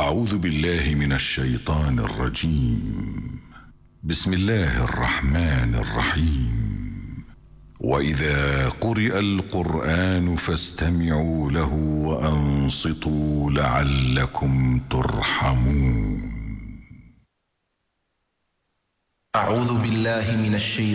أعوذ بالله من الشيطان الرجيم. بسم الله الرحمن الرحيم. وإذا قرئ القرآن فاستمعوا له وأنصتوا لعلكم ترحمون. أعوذ بالله من الشيطان